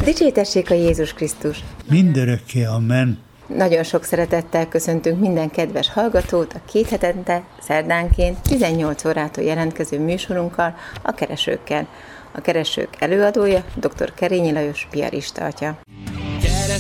Dicsértessék a Jézus Krisztus! Mindörökké amen. Nagyon sok szeretettel köszöntünk minden kedves hallgatót a 2 hetente, szerdánként 18 órától jelentkező műsorunkkal, a Keresőkkel. A Keresők előadója dr. Kerényi Lajos piarista atya.